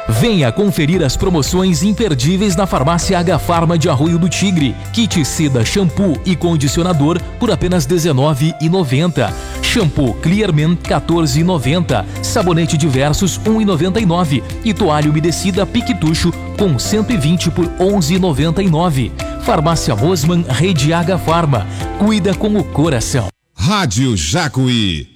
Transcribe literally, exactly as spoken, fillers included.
Venha conferir as promoções imperdíveis na Farmácia H Farma de Arroio do Tigre. Kit Seda shampoo e condicionador por apenas dezenove reais e noventa centavos. Shampoo Clearman quatorze reais e noventa centavos. Sabonete Diversos um real e noventa e nove centavos. E toalha umedecida Piquetucho com cento e vinte por onze reais e noventa e nove centavos. Farmácia Mosman, Rede H Farma. Cuida com o coração. Rádio Jacuí.